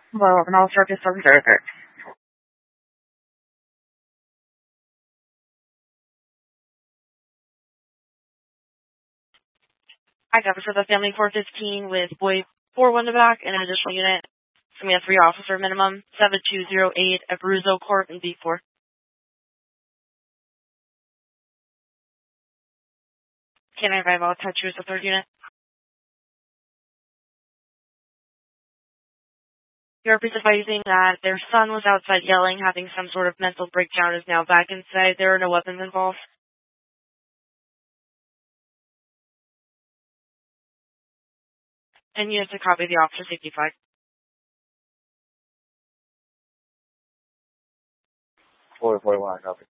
Well, and I'll start to 7:30. I cover for the family 415 with boy 41 in the back and an additional unit. So we have 3 officer minimum, 7208 at Abruzzo Court in B4. Can I arrive? I'll touch you as the 3rd unit. You're advising that their son was outside yelling, having some sort of mental breakdown, is now back inside. There are no weapons involved. And you have to copy the officer safety flag. 41, copy.